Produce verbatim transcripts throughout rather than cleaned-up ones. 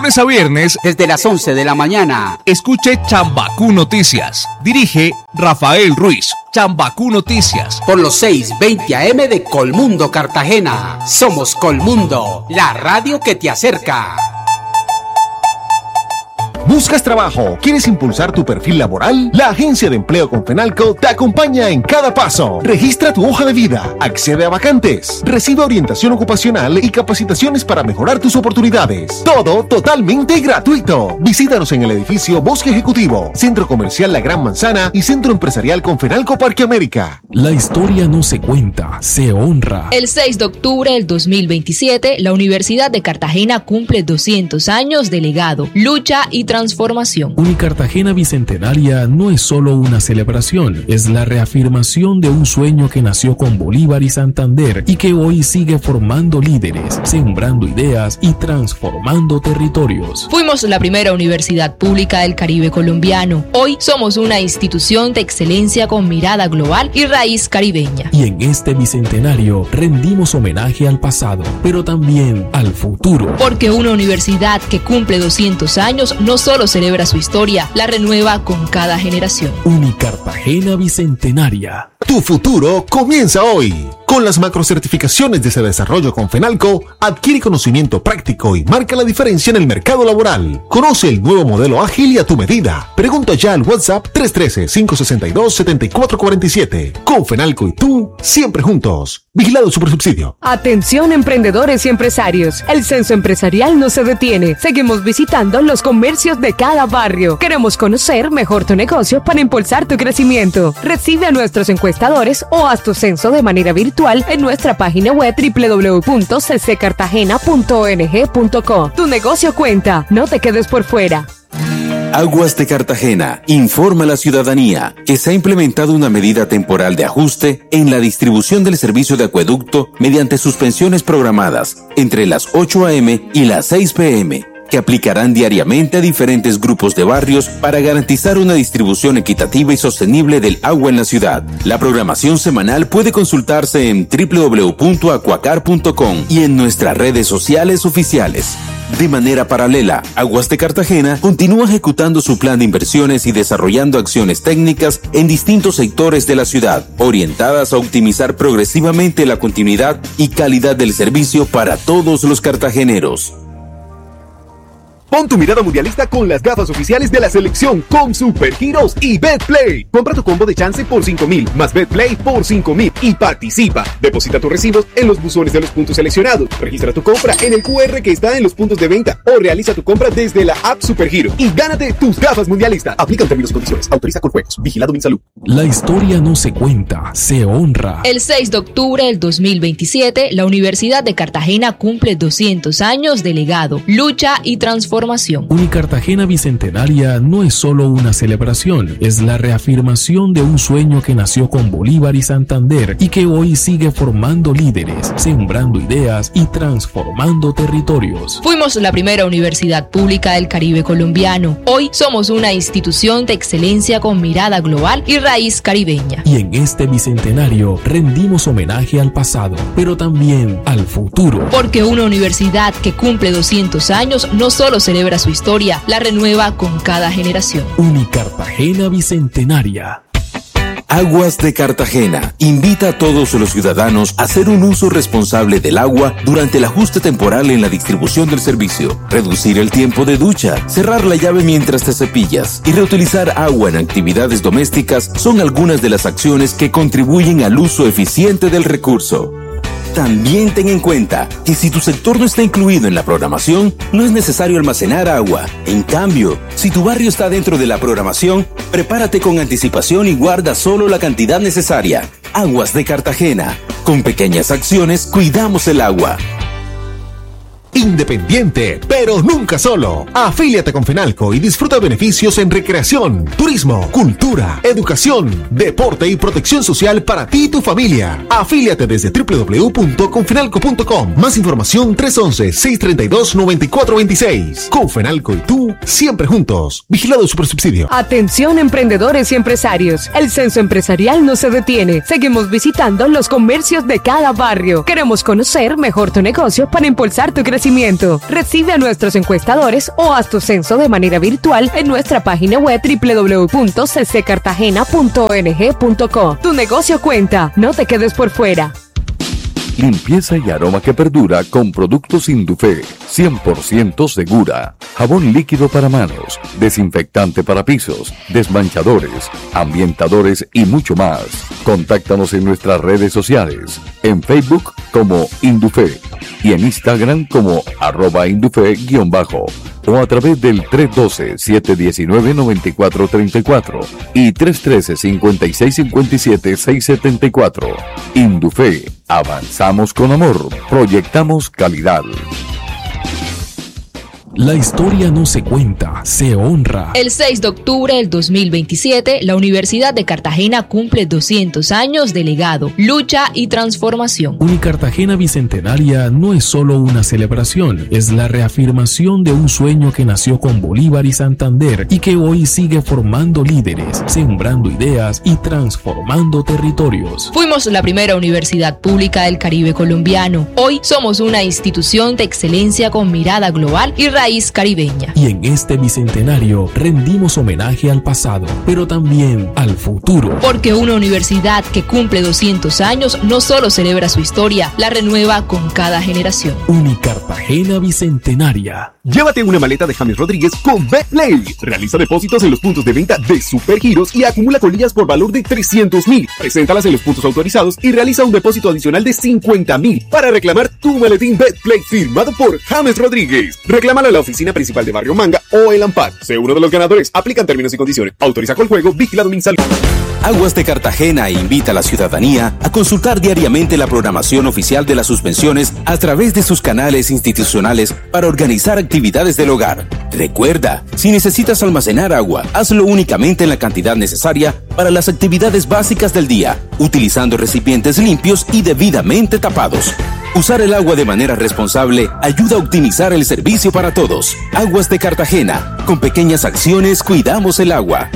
lunes a viernes, desde las once de la mañana. Escuche Chambacú Noticias. Dirige Rafael Ruiz. Chambacú Noticias. Por los seiscientos veinte A M de Colmundo, Cartagena. Somos Colmundo, la radio que te acerca. ¿Buscas trabajo? ¿Quieres impulsar tu perfil laboral? La Agencia de Empleo Confenalco te acompaña en cada paso. Registra tu hoja de vida, accede a vacantes, recibe orientación ocupacional y capacitaciones para mejorar tus oportunidades. Todo totalmente gratuito. Visítanos en el edificio Bosque Ejecutivo, Centro Comercial La Gran Manzana y Centro Empresarial Confenalco Parque América. La historia no se cuenta, se honra. El seis de octubre del dos mil veintisiete, la Universidad de Cartagena cumple doscientos años de legado, lucha y transformación. Transformación. Unicartagena Bicentenaria no es solo una celebración, es la reafirmación de un sueño que nació con Bolívar y Santander y que hoy sigue formando líderes, sembrando ideas y transformando territorios. Fuimos la primera universidad pública del Caribe colombiano. Hoy somos una institución de excelencia con mirada global y raíz caribeña. Y en este bicentenario rendimos homenaje al pasado, pero también al futuro. Porque una universidad que cumple doscientos años no solo celebra su historia, la renueva con cada generación. Unicartagena Bicentenaria. Tu futuro comienza hoy. Con las macrocertificaciones de ese desarrollo con Fenalco, adquiere conocimiento práctico y marca la diferencia en el mercado laboral. Conoce el nuevo modelo ágil y a tu medida. Pregunta ya al WhatsApp tres uno tres, cinco seis dos, siete cuatro cuatro siete. Con Fenalco y tú, siempre juntos. Vigilado Supersubsidio. Atención emprendedores y empresarios. El censo empresarial no se detiene. Seguimos visitando los comercios de cada barrio. Queremos conocer mejor tu negocio para impulsar tu crecimiento. Recibe a nuestros encuestadores o haz tu censo de manera virtual en nuestra página web doble u doble u doble u punto c c cartagena punto o n g punto co. Tu negocio cuenta, no te quedes por fuera. Aguas de Cartagena informa a la ciudadanía que se ha implementado una medida temporal de ajuste en la distribución del servicio de acueducto mediante suspensiones programadas entre las ocho a eme y las seis pe eme, que aplicarán diariamente a diferentes grupos de barrios para garantizar una distribución equitativa y sostenible del agua en la ciudad. La programación semanal puede consultarse en doble u doble u doble u punto acuacar punto com y en nuestras redes sociales oficiales. De manera paralela, Aguas de Cartagena continúa ejecutando su plan de inversiones y desarrollando acciones técnicas en distintos sectores de la ciudad, orientadas a optimizar progresivamente la continuidad y calidad del servicio para todos los cartageneros. Pon tu mirada mundialista con las gafas oficiales de la selección con Supergiros y Betplay. Compra tu combo de chance por cinco mil, más Betplay por cinco mil y participa. Deposita tus recibos en los buzones de los puntos seleccionados. Registra tu compra en el cu erre que está en los puntos de venta o realiza tu compra desde la app Supergiro y gánate tus gafas mundialistas. Aplican términos y condiciones. Autoriza con juegos. Vigilado Minsalud. La historia no se cuenta, se honra. El seis de octubre del dos mil veintisiete, la Universidad de Cartagena cumple doscientos años de legado, lucha y transformación. Unicartagena Bicentenaria no es solo una celebración, es la reafirmación de un sueño que nació con Bolívar y Santander y que hoy sigue formando líderes, sembrando ideas y transformando territorios. Fuimos la primera universidad pública del Caribe colombiano. Hoy somos una institución de excelencia con mirada global y raíz caribeña. Y en este bicentenario rendimos homenaje al pasado, pero también al futuro. Porque una universidad que cumple doscientos años no solo celebra su historia, la renueva con cada generación. Unicartagena Bicentenaria. Aguas de Cartagena invita a todos los ciudadanos a hacer un uso responsable del agua durante el ajuste temporal en la distribución del servicio, reducir el tiempo de ducha, cerrar la llave mientras te cepillas y reutilizar agua en actividades domésticas son algunas de las acciones que contribuyen al uso eficiente del recurso. También ten en cuenta que si tu sector no está incluido en la programación, no es necesario almacenar agua. En cambio, si tu barrio está dentro de la programación, prepárate con anticipación y guarda solo la cantidad necesaria. Aguas de Cartagena. Con pequeñas acciones, cuidamos el agua. Independiente, pero nunca solo. Afíliate con Fenalco y disfruta beneficios en recreación, turismo, cultura, educación, deporte y protección social para ti y tu familia. Afíliate desde doble u doble u doble u punto confenalco punto com. Más información tres once, seis treinta y dos, noventa y cuatro veintiséis. Con Fenalco y tú, siempre juntos. Vigilado Supersubsidio. Atención emprendedores y empresarios. El censo empresarial no se detiene. Seguimos visitando los comercios de cada barrio. Queremos conocer mejor tu negocio para impulsar tu crecimiento. crecimiento. Recibe a nuestros encuestadores o haz tu censo de manera virtual en nuestra página web doble u doble u doble u punto c c cartagena punto o n g punto co. Tu negocio cuenta, no te quedes por fuera. Limpieza y aroma que perdura con productos Indufé, cien por ciento segura. Jabón líquido para manos, desinfectante para pisos, desmanchadores, ambientadores y mucho más. Contáctanos en nuestras redes sociales, en Facebook como Indufé y en Instagram como arroba Indufé guión bajo o a través del tres uno dos, siete uno nueve, nueve cuatro tres cuatro y tres uno tres, cinco seis cinco siete, seis siete cuatro. Indufé, avanzamos con amor, proyectamos calidad. La historia no se cuenta, se honra. El seis de octubre del dos mil veintisiete, la Universidad de Cartagena cumple doscientos años de legado, lucha y transformación. Unicartagena Bicentenaria no es solo una celebración, es la reafirmación de un sueño que nació con Bolívar y Santander y que hoy sigue formando líderes, sembrando ideas y transformando territorios. Fuimos la primera universidad pública del Caribe colombiano. Hoy somos una institución de excelencia con mirada global y raíz caribeña. Y en este bicentenario rendimos homenaje al pasado, pero también al futuro. Porque una universidad que cumple doscientos años no solo celebra su historia, la renueva con cada generación. Unicartagena Bicentenaria. Llévate una maleta de James Rodríguez con Betplay. Realiza depósitos en los puntos de venta de Supergiros y acumula colillas por valor de trescientos mil. Preséntalas en los puntos autorizados y realiza un depósito adicional de cincuenta mil para reclamar tu maletín Betplay firmado por James Rodríguez. Reclámalo en la oficina principal de Barrio Manga o el Ampar. Sé uno de los ganadores. Aplican términos y condiciones. Autoriza con juego. Vigilado Minsalud. Aguas de Cartagena invita a la ciudadanía a consultar diariamente la programación oficial de las suspensiones a través de sus canales institucionales para organizar actividades del hogar. Recuerda, si necesitas almacenar agua, hazlo únicamente en la cantidad necesaria para las actividades básicas del día, utilizando recipientes limpios y debidamente tapados. Usar el agua de manera responsable ayuda a optimizar el servicio para todos. Aguas de Cartagena. Con pequeñas acciones cuidamos el agua.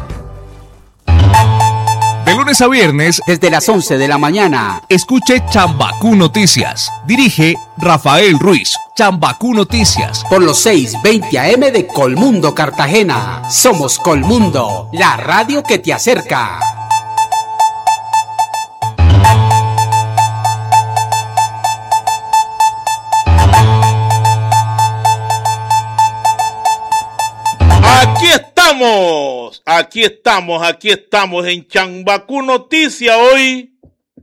De lunes a viernes, desde las once de la mañana, escuche Chambacú Noticias. Dirige Rafael Ruiz. Chambacú Noticias. Por los seiscientos veinte A M de Colmundo, Cartagena. Somos Colmundo, la radio que te acerca. Aquí estamos, aquí estamos, aquí estamos en Chambacú Noticias hoy,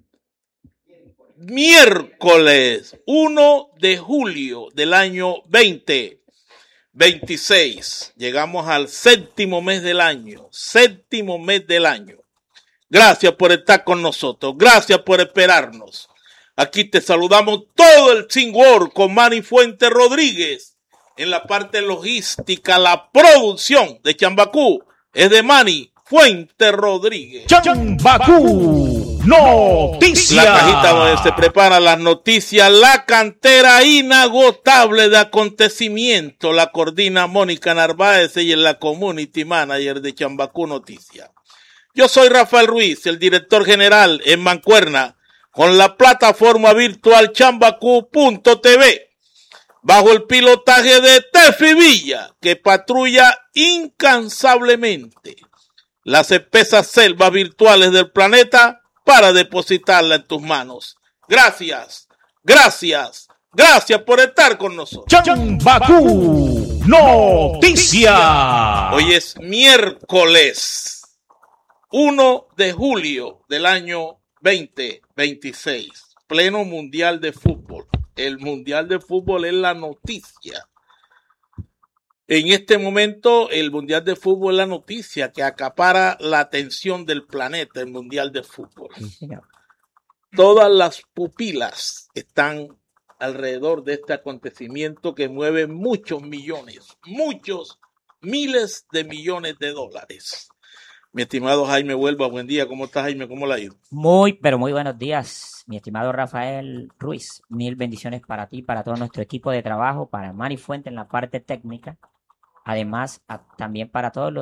miércoles uno de julio del año veinte veintiséis. Llegamos al séptimo mes del año, séptimo mes del año. Gracias por estar con nosotros, gracias por esperarnos. Aquí te saludamos todo el Singor con Manny Fuente Rodríguez. En la parte logística, la producción de Chambacú es de Manny Fuente Rodríguez. Chambacú Noticias. La cajita donde se preparan las noticias, la cantera inagotable de acontecimiento, la coordina Mónica Narváez, ella es la community manager de Chambacú Noticias. Yo soy Rafael Ruiz, el director general en Mancuerna, con la plataforma virtual chambacú punto t v. Bajo el pilotaje de Tefi Villa, que patrulla incansablemente las espesas selvas virtuales del planeta para depositarla en tus manos. Gracias, gracias, gracias por estar con nosotros. Chambacú Noticias. Hoy es miércoles uno de julio del año veinte veintiséis, pleno mundial de fútbol. El Mundial de Fútbol es la noticia. En este momento, el Mundial de Fútbol es la noticia que acapara la atención del planeta, el Mundial de Fútbol. Todas las pupilas están alrededor de este acontecimiento que mueve muchos millones, muchos miles de millones de dólares. Mi estimado Jaime Huelva, buen día. ¿Cómo estás, Jaime? ¿Cómo le ha ido? Muy, pero muy buenos días, mi estimado Rafael Ruiz. Mil bendiciones para ti, para todo nuestro equipo de trabajo, para Manny Fuente en la parte técnica. Además, a, también para todos los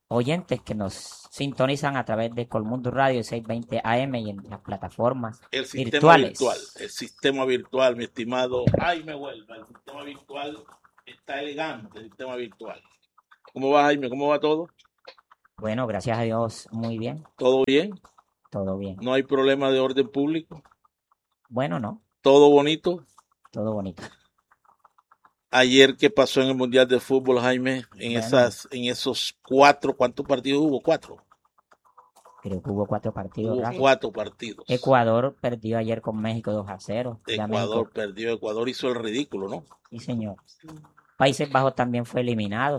oyentes que nos sintonizan a través de Colmundo Radio seiscientos veinte A M y en las plataformas El sistema virtuales. virtual, el sistema virtual, mi estimado Jaime Huelva, el sistema virtual está elegante, el sistema virtual. ¿Cómo va, Jaime? ¿Cómo va todo? Bueno, gracias a Dios, muy bien. ¿Todo bien? Todo bien. ¿No hay problema de orden público? Bueno, no. ¿Todo bonito? Todo bonito. Ayer, ¿qué pasó en el Mundial de Fútbol, Jaime? En Bueno. esas, en esos cuatro, ¿cuántos partidos hubo? Cuatro. Creo que hubo cuatro partidos. Hubo Rafa. cuatro partidos. Ecuador perdió ayer con México dos a cero. Ya Ecuador México- perdió, Ecuador hizo el ridículo, ¿no? Sí, señor. Países Bajos también fue eliminado.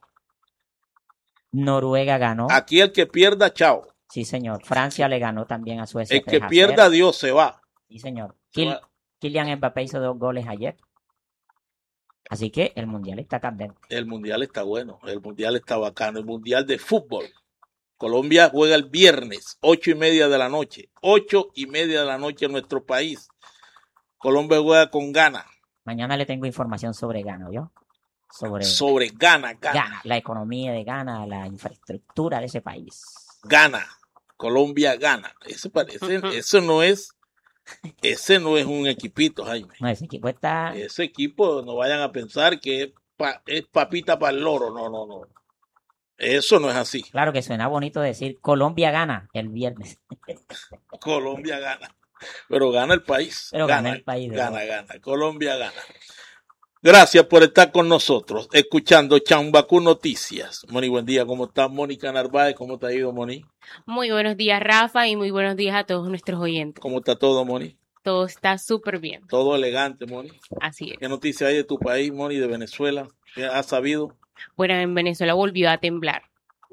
Noruega ganó. Aquí el que pierda, chao. Sí, señor. Francia le ganó también a Suecia. El que tres a pierda, cero. Dios se va. Sí, señor. Se Kil- va. Kylian Mbappé hizo dos goles ayer. Así que el mundial está candente. El mundial está bueno, el mundial está bacano, el mundial de fútbol. Colombia juega el viernes, ocho y media de la noche, ocho y media de la noche en nuestro país. Colombia juega con Ghana, Mañana le tengo información sobre Ghana, ¿yo? Sobre sobre Ghana, Ghana, Ghana, la economía de Ghana, la infraestructura de ese país. Ghana, Colombia gana. Ese parece, eso no es, ese no es un equipito, Jaime. No, ese equipo está... Ese equipo, no vayan a pensar que es, pa- es papita para el loro, no, no, no. Eso no es así. Claro que suena bonito decir Colombia gana el viernes. Colombia gana. Pero gana el país. Pero gana el país, ¿verdad? Gana, gana. Colombia gana. Gracias por estar con nosotros, escuchando Chambacú Noticias. Moni, buen día. ¿Cómo estás, Mónica Narváez? ¿Cómo te ha ido, Moni? Muy buenos días, Rafa, y muy buenos días a todos nuestros oyentes. ¿Cómo está todo, Moni? Todo está súper bien. Todo elegante, Moni. Así es. ¿Qué noticias hay de tu país, Moni, de Venezuela? ¿Qué has sabido? Bueno, en Venezuela volvió a temblar.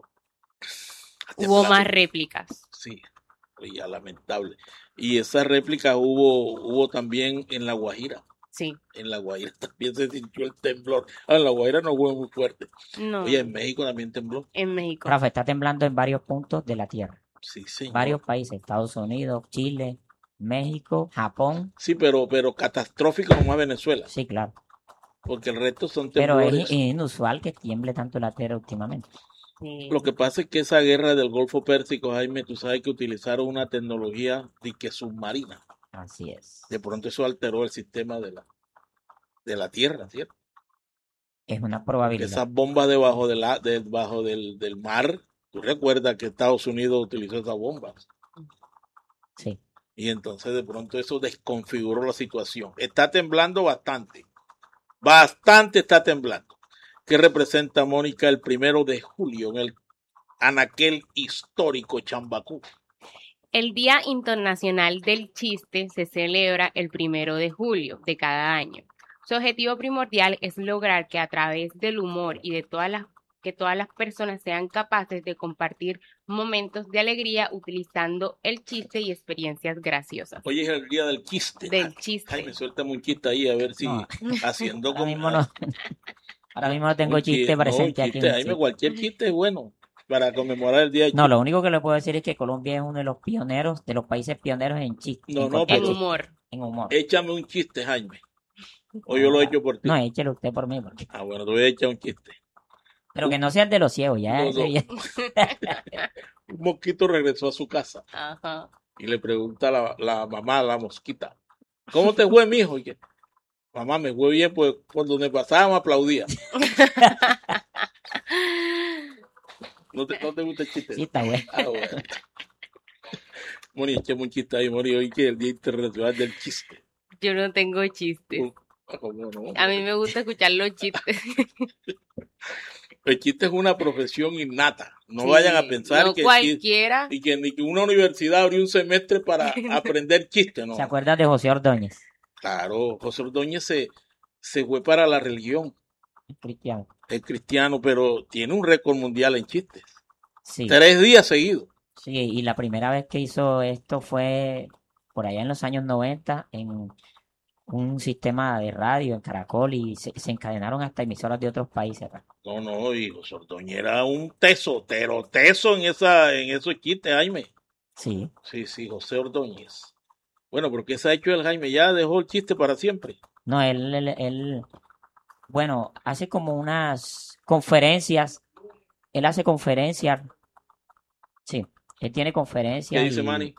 A Hubo temblar. más réplicas. Sí, ya lamentable. Y esas réplicas hubo, hubo también en La Guajira. Sí. En La Guajira también se sintió el temblor. Ah, en La Guajira no hubo muy fuerte. No. Oye, en México también tembló. En México. Rafa, está temblando en varios puntos de la Tierra. Sí, sí. Varios países, Estados Unidos, Chile, México, Japón. Sí, pero, pero catastrófico como a Venezuela. Sí, claro. Porque el resto son Pero temblores. es, es inusual que tiemble tanto la Tierra últimamente. Lo que pasa es que esa guerra del Golfo Pérsico, Jaime, tú sabes que utilizaron una tecnología dique submarina. Así es. De pronto eso alteró el sistema de la, de la Tierra, ¿cierto? Es una Porque probabilidad. esas bombas debajo, de la, debajo del, del mar, tú recuerdas que Estados Unidos utilizó esas bombas. Sí. Y entonces de pronto eso desconfiguró la situación. Está temblando bastante. Bastante está temblando. ¿Qué representa, Mónica, el primero de julio en el anaquel histórico Chambacú? El Día Internacional del Chiste se celebra el primero de julio de cada año. Su objetivo primordial es lograr que a través del humor y de todas las que todas las personas sean capaces de compartir momentos de alegría utilizando el chiste y experiencias graciosas. Hoy es el día del chiste. Del chiste. Jaime, suéltame un chiste ahí a ver si No. haciendo Ahora como... mismo no, ahora mismo no tengo un chiste no, un presente aquí. chiste, en el Jaime, sitio. cualquier chiste es bueno para conmemorar el día del No, chiste. lo único que le puedo decir es que Colombia es uno de los pioneros, de los países pioneros en chiste. No, en no, contar pero- En chistes, humor. en humor. Échame un chiste, Jaime. O yo lo he hecho por ti. No, échele usted por mí. porque- Ah, bueno, te voy a echar un chiste. Pero que no sea el de los ciegos, ya. No, ese no. ya- Un mosquito regresó a su casa Ajá. y le pregunta a la, la mamá a la mosquita, ¿cómo te fue, mijo? Y que, mamá, me fue bien, pues por donde pasaba me aplaudía. ¿No te, no te gusta el chiste? Sí, está bueno. Ah, bueno. Moni, echame un chiste ahí, Moni, hoy que es el Día Internacional del Chiste. Yo no tengo chistes. Ah, ¿cómo no? A mí me gusta escuchar los chistes. El chiste es una profesión innata. No Sí, vayan a pensar no que, cualquiera. y que ni que una universidad abrió un semestre para aprender chistes, ¿no? ¿Se acuerdan de José Ordóñez? Claro, José Ordóñez se, se fue para la religión, Cristiano. es cristiano, pero tiene un récord mundial en chistes. Sí. Tres días seguidos. Sí, y la primera vez que hizo esto fue por allá en los años noventa en un sistema de radio en Caracol y se, se encadenaron hasta emisoras de otros países. No, no, y José Ordóñez era un teso, pero teso en esa, en esos chistes, Jaime. Sí. Sí, sí, José Ordóñez. Bueno, pero ¿qué se ha hecho el Jaime? Ya dejó el chiste para siempre. No, él, él, él, bueno, hace como unas conferencias él hace conferencias. Sí, él tiene conferencias. ¿Qué dice y- Manny?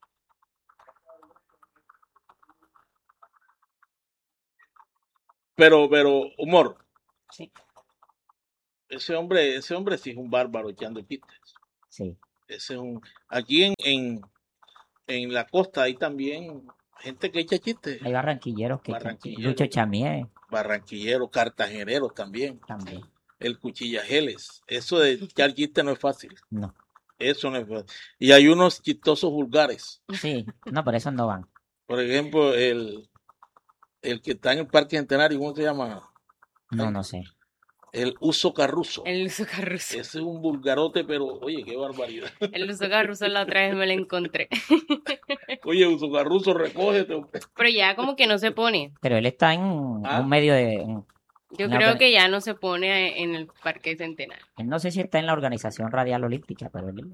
Pero, pero, humor. Sí. Ese hombre, ese hombre sí es un bárbaro echando chistes. Sí. Ese es un, aquí en, en, en la costa hay también gente que echa chistes. Hay barranquilleros que Barranquilleros. Lucho Chamié Barranquilleros, cartageneros también. también. El cuchillajeles. Eso de echar chistes no es fácil. No. Eso no es fácil. Y hay unos chistosos vulgares. Sí, no, por eso no van. Por ejemplo, el, el que está en el Parque Centenario, ¿cómo se llama? No, no sé. El Uso Carruso. El uso carruso. Ese es un vulgarote, pero oye, qué barbaridad. El uso carruso la otra vez me lo encontré. Oye, Uso Carruso, recógete. Pero ya como que no se pone. Pero él está en Ah. un medio de... en- Yo No, creo pero- que ya no se pone en el Parque Centenario. él no sé si está en la Organización Radial Olímpica, pero él...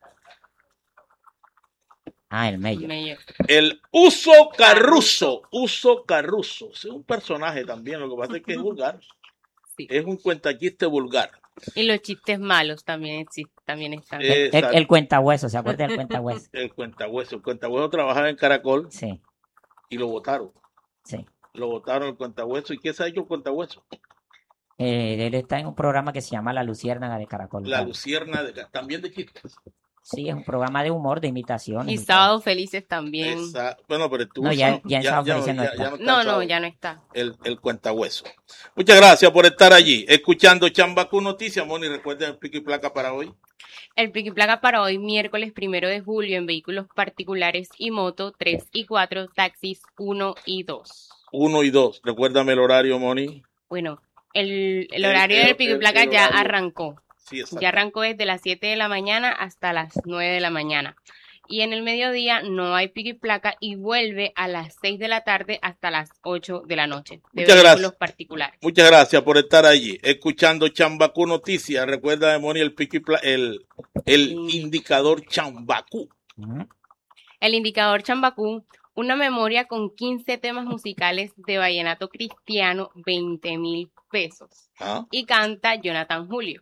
Ah, el medio. Medio. El Uso Carruso. Uso Carruso. Es un personaje también, lo que pasa es que es vulgar. Sí. Es un cuentachiste vulgar. Y los chistes malos también existen, también están. El, el, Exacto. el cuentahueso, ¿se acuerda del cuentahueso? El cuentahueso. El cuentahueso trabajaba en Caracol Sí, y lo votaron. sí. Lo votaron el cuentahueso. ¿Y qué se ha hecho el cuentahueso? Eh, él está en un programa que se llama La Luciérnaga de Caracol. La Lucierna, de, también de chistes. Sí, es un programa de humor, de imitación. Y Sábados Felices también. Esa- bueno, pero estuvo No, ya- sano- ya en Sábado Felices no está. está No, en no, Sábado. ya no está. El, el cuentahueso. Muchas gracias por estar allí, escuchando Chambacú Noticias. Moni, recuerden el pico y placa para hoy. El pico y placa para hoy, miércoles primero de julio, en vehículos particulares y moto tres y cuatro, taxis uno y dos. Uno y dos. Recuérdame el horario, Moni. Bueno, el, el El- horario el- del pico y el- placa el ya horario. arrancó. Sí, exacto. Ya arrancó desde las siete de la mañana hasta las nueve de la mañana. Y en el mediodía no hay pico y placa y vuelve a las seis de la tarde hasta las ocho de la noche. De Muchas vehículos gracias. particulares. Muchas gracias por estar allí, escuchando Chambacú Noticias. Recuerda, Moni, el pico y pla- el, el indicador Chambacú. El indicador Chambacú, una memoria con quince temas musicales de vallenato cristiano, veinte mil pesos. ¿Ah? Y canta Jonathan Julio,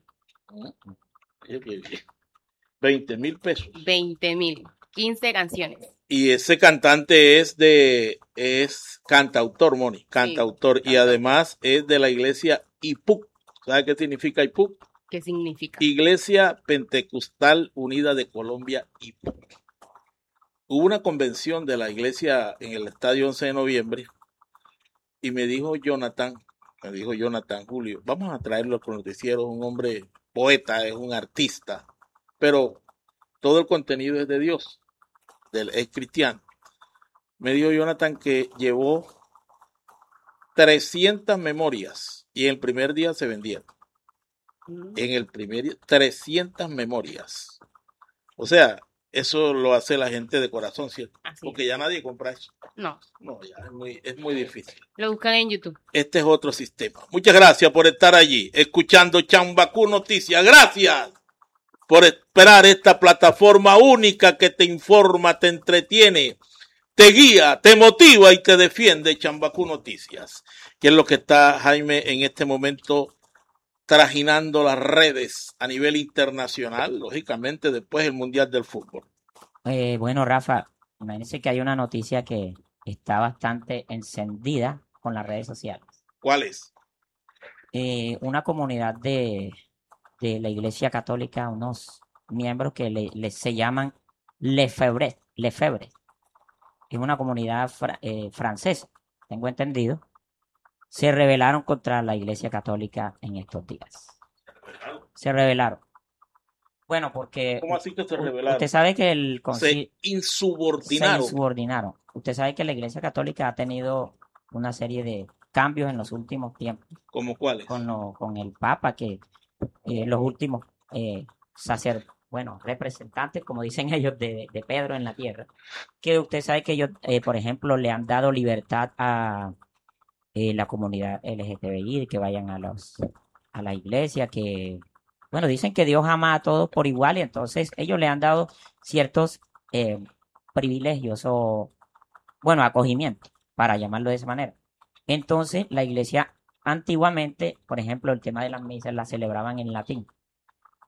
veinte mil pesos. veinte mil, quince canciones. Y ese cantante es de, es cantautor, Moni, cantautor. Y además es de la iglesia I P U C. ¿Sabe qué significa I P U C? ¿Qué significa? Iglesia Pentecostal Unida de Colombia, I P U C. Hubo una convención de la iglesia en el estadio once de noviembre y me dijo Jonathan, me dijo Jonathan Julio, vamos a traerlo al noticiero, un hombre poeta, es un artista, pero todo el contenido es de Dios, del, es cristiano. Me dijo Jonathan que llevó trescientas memorias y en el primer día se vendían. En el primer día, trescientas memorias. O sea, eso lo hace la gente de corazón, ¿cierto? Así Porque ya nadie compra eso. No, No, ya es muy, es muy difícil. lo buscan en YouTube. Este es otro sistema. Muchas gracias por estar allí, escuchando Chambacú Noticias. Gracias por esperar esta plataforma única que te informa, te entretiene, te guía, te motiva y te defiende. Chambacú Noticias, que es lo que está, Jaime, en este momento trajinando las redes a nivel internacional, lógicamente después el Mundial del Fútbol. Eh, bueno, Rafa, imagínense que hay una noticia que está bastante encendida con las redes sociales. ¿Cuál es? Eh, una comunidad de, de la Iglesia Católica, unos miembros que le, le- se llaman Lefebvre, Lefebvre. Es una comunidad fra- eh, francesa, tengo entendido. Se rebelaron contra la Iglesia Católica en estos días. Se rebelaron. Bueno, porque ¿Cómo así que se u- rebelaron? usted sabe que el concilio Se insubordinaron. se insubordinaron. Usted sabe que la Iglesia Católica ha tenido una serie de cambios en los últimos tiempos. ¿Cómo cuáles? Con, lo- con el Papa, que eh, los últimos eh, sacer, bueno, representantes, como dicen ellos, de, de Pedro en la tierra. Que usted sabe que ellos, eh, por ejemplo, le han dado libertad a eh, la comunidad L G T B I, que vayan a los a la iglesia, que, bueno, dicen que Dios ama a todos por igual y entonces ellos le han dado ciertos eh, privilegios o, bueno, acogimiento, para llamarlo de esa manera. Entonces, la iglesia antiguamente, por ejemplo, el tema de las misas las celebraban en latín.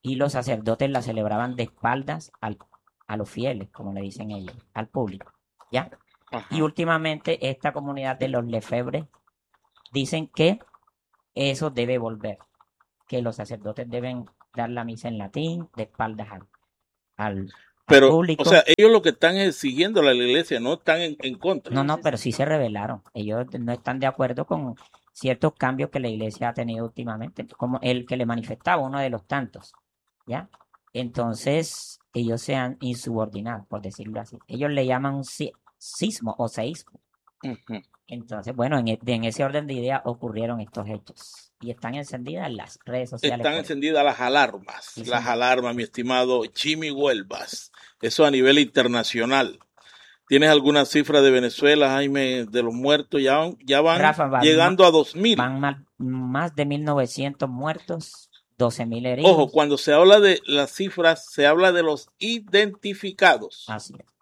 y los sacerdotes la celebraban de espaldas al, a los fieles, como le dicen ellos, al público, ¿ya? Ajá. Y últimamente esta comunidad de los Lefebvre dicen que eso debe volver, que los sacerdotes deben dar la misa en latín, de espaldas al, al, pero, al público. O sea, ellos lo que están es siguiendo a la iglesia, no están en, en contra. No, no, pero sí se rebelaron. Ellos no están de acuerdo con ciertos cambios que la iglesia ha tenido últimamente, como el que le manifestaba, uno de los tantos, ¿ya? Entonces, ellos se han insubordinado, por decirlo así. Ellos le llaman un sismo o seísmo. Uh-huh. Entonces, bueno, en, en ese orden de ideas ocurrieron estos hechos. Y están encendidas las redes sociales. Están encendidas las alarmas, sí, las sí. alarmas, mi estimado Jimmy Huelvas. Eso a nivel internacional. ¿Tienes alguna cifra de Venezuela, Jaime, de los muertos? Ya, ya van, Rafa, van llegando más, a dos mil. Van más, más de mil novecientos muertos, doce mil heridos. Ojo, cuando se habla de las cifras, se habla de los identificados. Así es.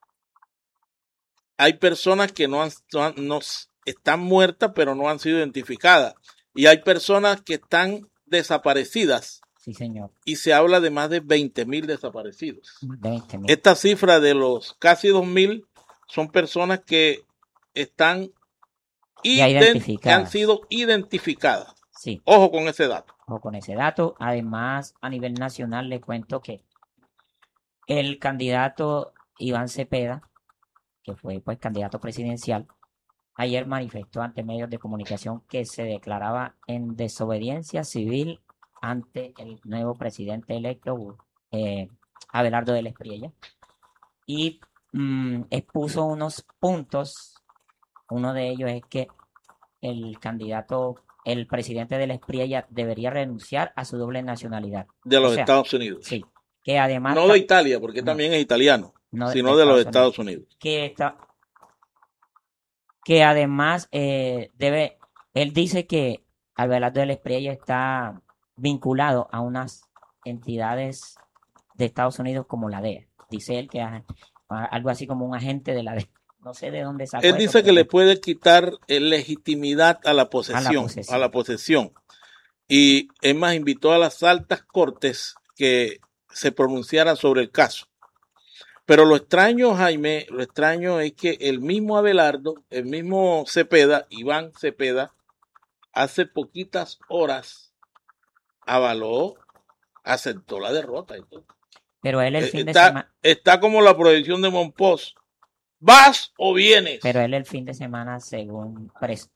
Hay personas que no, han, no están muertas, pero no han sido identificadas. Y hay personas que están desaparecidas. Sí, señor. Y se habla de más de veinte mil desaparecidos. veinte mil. Esta cifra de los casi dos mil son personas que están ident- que han sido identificadas. Sí. Ojo con ese dato. Ojo con ese dato. Además, a nivel nacional, le cuento que el candidato Iván Cepeda, que fue pues candidato presidencial, ayer manifestó ante medios de comunicación que se declaraba en desobediencia civil ante el nuevo presidente electo, eh, Abelardo del Espriella, y mmm, expuso unos puntos. Uno de ellos es que el candidato, el presidente del Espriella debería renunciar a su doble nacionalidad. De los o sea, Estados Unidos. Sí, que además... No de Italia, porque no, también es italiano, no sino de, de los Estados Unidos. Unidos. Que, está, que además eh, debe... Él dice que Abelardo del Espriella está vinculado a unas entidades de Estados Unidos como la D E A. Dice él que es algo así como un agente de la D E A. No sé de dónde sacó. Él dice que le puede quitar legitimidad a la posesión, a la posesión. A la posesión. Y es más, invitó a las altas cortes que se pronunciaran sobre el caso. Pero lo extraño, Jaime, lo extraño es que el mismo Abelardo, el mismo Cepeda, Iván Cepeda, hace poquitas horas avaló, aceptó la derrota y todo. Pero él el fin está, de semana... Está como la proyección de Monpós. ¿Vas o vienes? Pero él el fin de semana, según... Pres...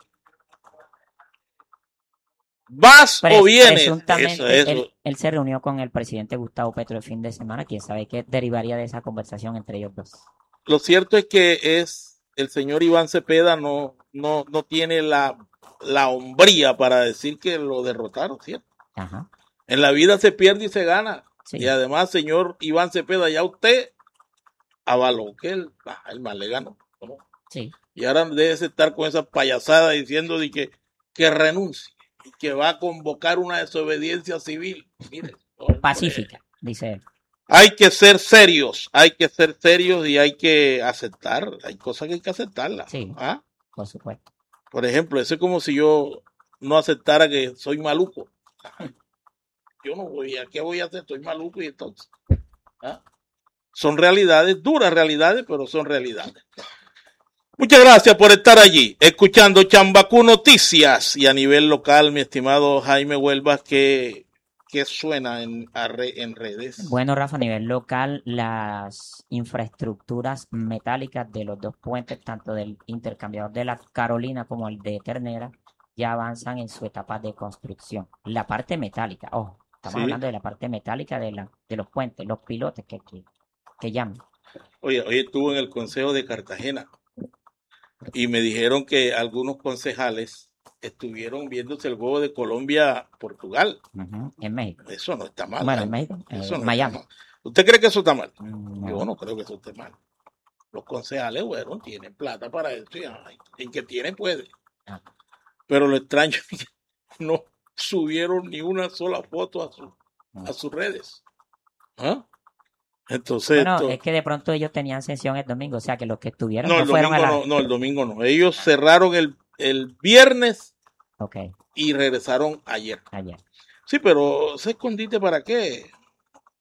¿Vas Pres... o vienes? Presuntamente, eso, eso. Él, él se reunió con el presidente Gustavo Petro el fin de semana. Quién sabe qué derivaría de esa conversación entre ellos dos. Lo cierto es que es el señor Iván Cepeda no, no, no tiene la, la hombría para decir que lo derrotaron, ¿cierto? Ajá. En la vida se pierde y se gana. Sí. Y además, señor Iván Cepeda, ya usted avaló que el, el mal le ganó, ¿no? Sí. Y ahora debe estar con esa payasada diciendo de que, que renuncie y que va a convocar una desobediencia civil. Mire, pacífica, dice él. Hay que ser serios, hay que ser serios y hay que aceptar. Hay cosas que hay que aceptarlas. Sí, ¿ah? Por supuesto. Por ejemplo, eso es como si yo no aceptara que soy maluco. Yo no voy a, ¿qué voy a hacer? Estoy maluco y entonces. ¿ah? Son realidades, duras realidades, pero son realidades. Muchas gracias por estar allí, escuchando Chambacú Noticias. Y a nivel local, mi estimado Jaime Huelvas, ¿qué, qué suena en, en redes? Bueno, Rafa, a nivel local, las infraestructuras metálicas de los dos puentes, tanto del intercambiador de la Carolina como el de Ternera, ya avanzan en su etapa de construcción. La parte metálica, ojo, estamos ¿sí? hablando de la parte metálica de, la, de los puentes, los pilotes que, que, que llaman. Oye, hoy estuve en el Consejo de Cartagena y me dijeron que algunos concejales estuvieron viéndose el juego de Colombia-Portugal. Uh-huh. En México. Eso no está mal. Bueno, en México, eso eh, no Miami. Está mal. ¿Usted cree que eso está mal? No. Yo no creo que eso esté mal. Los concejales, bueno, tienen plata para eso y el que tiene puede. Ah. Pero lo extraño es que no subieron ni una sola foto a, su, a sus redes. ¿Ah? Entonces, bueno, esto... es que de pronto ellos tenían sesión el domingo, o sea que los que estuvieron no, no el fueron domingo a la... no, no, el domingo no. Ellos cerraron el, el viernes okay. y regresaron ayer. Ayer. Sí, pero ¿ese escondite para qué?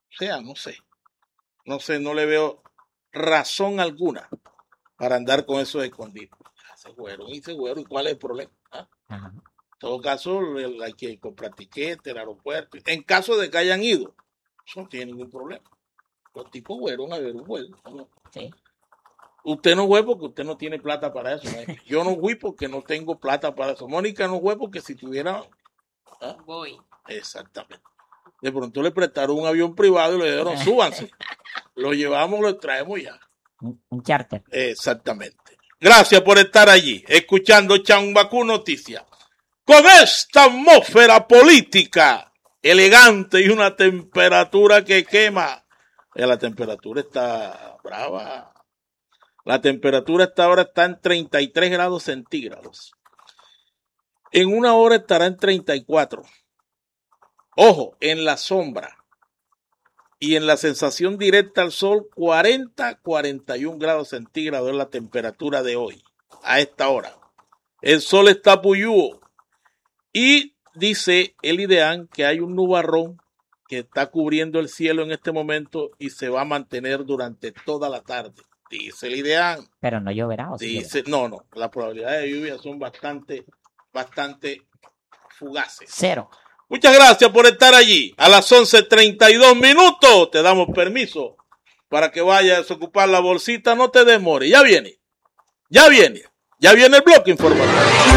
O sea, no sé. No sé, no le veo razón alguna para andar con esos escondidos. Se fueron y se fueron. ¿Y cuál es el problema? ¿Ah? En todo caso, hay que comprar tiquetes, el aeropuerto. En caso de que hayan ido, eso no tiene ningún problema. Los tipos fueron a ver un vuelo. ¿No? Sí. Usted no fue porque usted no tiene plata para eso. ¿No? Yo no fui porque no tengo plata para eso. Mónica no fue porque si tuviera... ¿Ah? Voy. Exactamente. De pronto le prestaron un avión privado y le dijeron, súbanse. Lo llevamos, lo traemos ya. Un, un charter. Exactamente. Gracias por estar allí, escuchando Chambacú Noticias. Con esta atmósfera política elegante y una temperatura que quema. Eh, la temperatura está brava. La temperatura hasta ahora está en treinta y tres grados centígrados. En una hora estará en treinta y cuatro. Ojo, en la sombra. Y en la sensación directa al sol, cuarenta a cuarenta y un grados centígrados es la temperatura de hoy, a esta hora. El sol está puyúo. Y dice el IDEAN que hay un nubarrón que está cubriendo el cielo en este momento y se va a mantener durante toda la tarde. Dice el IDEAN. Pero no lloverá. ¿O sí dice, lloverá? no, no, las probabilidades de lluvia son bastante, bastante fugaces. Cero. Muchas gracias por estar allí. A las once treinta y dos minutos te damos permiso para que vayas a desocupar la bolsita. No te demores. Ya viene. Ya viene. Ya viene el bloque informativo.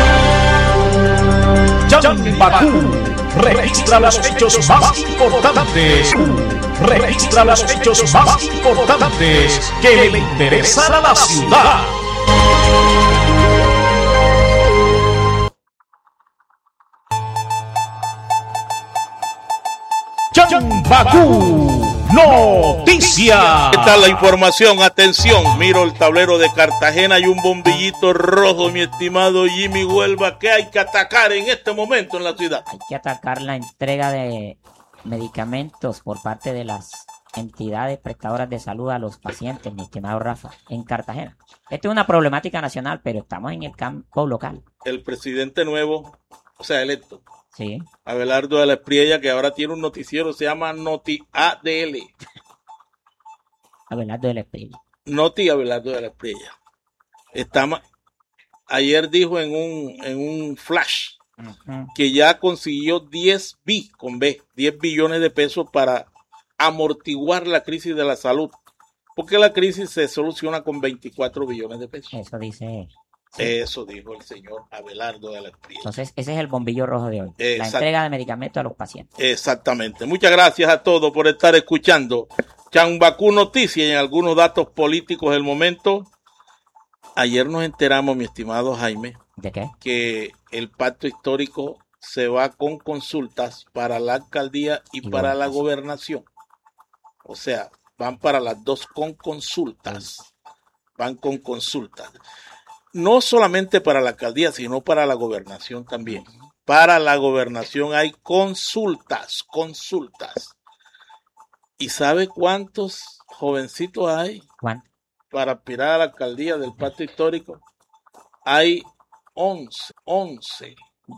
Chambacú registra los hechos más importantes. Registra los hechos más importantes que le interesan a la ciudad. Chambacú Noticias. ¿Qué tal la información? Atención, miro el tablero de Cartagena y un bombillito rojo, mi estimado Jimmy Huelva. ¿Qué hay que atacar en este momento en la ciudad? Hay que atacar la entrega de medicamentos por parte de las entidades prestadoras de salud a los pacientes, mi estimado Rafa, en Cartagena. Esta es una problemática nacional, pero estamos en el campo local. El presidente nuevo, o sea, electo. Sí. Abelardo de la Espriella, que ahora tiene un noticiero, se llama Noti A D L. Abelardo de la Espriella. Noti Abelardo de la Espriella. Está ma- Ayer dijo en un, en un flash uh-huh. que ya consiguió diez bi, con B, diez billones de pesos para amortiguar la crisis de la salud. Porque la crisis se soluciona con veinticuatro billones de pesos. Eso dice... Sí. Eso dijo el señor Abelardo de la Espriella. Entonces, ese es el bombillo rojo de hoy. Exact- la entrega de medicamentos a los pacientes. Exactamente. Muchas gracias a todos por estar escuchando Chambacú Noticias y en algunos datos políticos del momento. Ayer nos enteramos, mi estimado Jaime, ¿de qué? Que el pacto histórico se va con consultas para la alcaldía y, y para bueno, la gobernación. O sea, van para las dos con consultas. Van con consultas. No solamente para la alcaldía, sino para la gobernación también. Para la gobernación hay consultas, consultas. ¿Y sabe cuántos jovencitos hay? ¿Cuánto? Para aspirar a la alcaldía del pacto histórico. Hay once, once.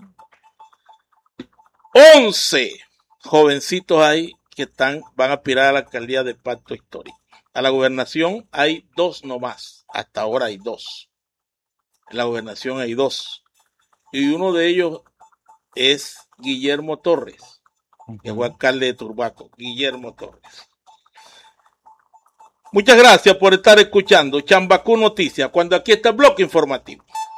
once jovencitos hay que están, van a aspirar a la alcaldía del pacto histórico. A la gobernación hay dos nomás. Hasta ahora hay dos. En la gobernación hay dos. Y uno de ellos es Guillermo Torres, que fue alcalde de Turbaco. Guillermo Torres. Muchas gracias por estar escuchando Chambacú Noticias, cuando aquí está el bloque informativo.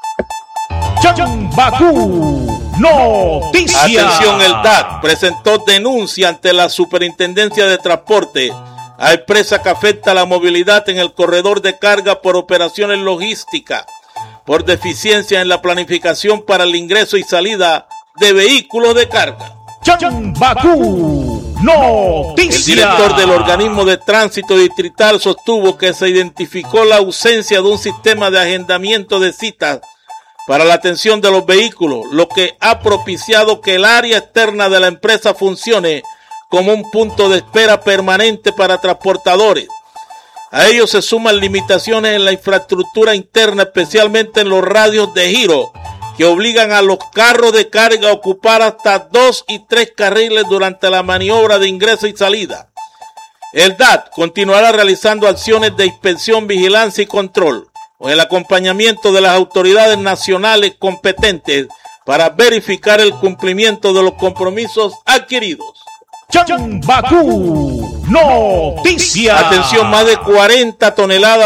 Chambacú Noticias. Atención, el D A C presentó denuncia ante la Superintendencia de Transporte a empresa que afecta la movilidad en el corredor de carga por operaciones logísticas, por deficiencia en la planificación para el ingreso y salida de vehículos de carga. Chambacú Noticias. El director del organismo de tránsito distrital sostuvo que se identificó la ausencia de un sistema de agendamiento de citas para la atención de los vehículos, lo que ha propiciado que el área externa de la empresa funcione como un punto de espera permanente para transportadores. A ello se suman limitaciones en la infraestructura interna, especialmente en los radios de giro, que obligan a los carros de carga a ocupar hasta dos y tres carriles durante la maniobra de ingreso y salida. El D A T continuará realizando acciones de inspección, vigilancia y control con el acompañamiento de las autoridades nacionales competentes para verificar el cumplimiento de los compromisos adquiridos. Chambacú Noticias. Atención, más de cuarenta toneladas